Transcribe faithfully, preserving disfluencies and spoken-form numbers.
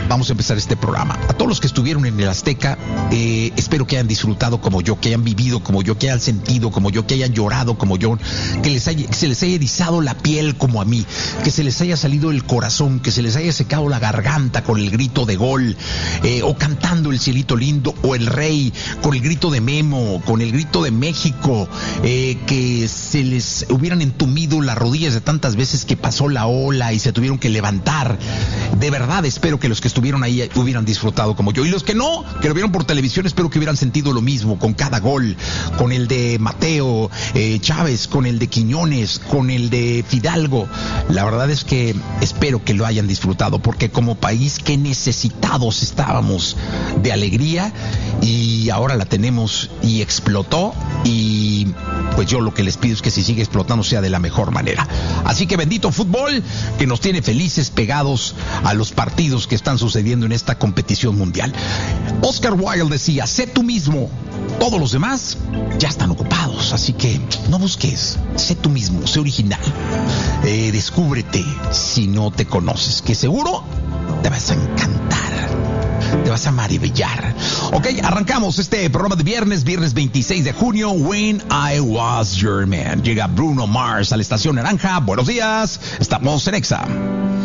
vamos a empezar este programa. A todos los que estuvieron en el Azteca, eh, espero que hayan disfrutado como yo, que hayan vivido como yo, que hayan sentido como yo, que hayan llorado como yo, que, les haya, que se les haya erizado la piel como a mí, que se les haya salido el corazón, que se les haya secado la garganta con el grito de gol, eh, o cantando El Cielito Lindo, o El Rey, con el grito de Memo, con el grito de México, eh, que se les hubieran entumido las rodillas de tantas veces que pasó la ola y se tuvieron que levantar. De verdad espero que los que estuvieron ahí hubieran disfrutado como yo, y los que no, que lo vieron por televisión, espero que hubieran sentido lo mismo con cada gol, con el de Mateo eh, Chávez, con el de Quiñones, con el de Fidalgo. La verdad es que espero que lo hayan disfrutado, porque como país qué necesitados estábamos de alegría, y ahora la tenemos y explotó, y pues yo lo que les pido es que si sigue explotando sea de la mejor manera. Así que bendito fútbol que nos tiene felices pegados a los partidos que están sucediendo en esta competición mundial. Oscar Wilde decía: sé tú mismo, todos los demás ya están ocupados, así que no busques, sé tú mismo, sé original, eh, descúbrete si no te conoces, que seguro te vas a encantar, te vas a maravillar. Ok, arrancamos este programa de viernes, viernes veintiséis de junio, When I Was Your Man. Llega Bruno Mars a la Estación Naranja. Buenos días, estamos en Exa.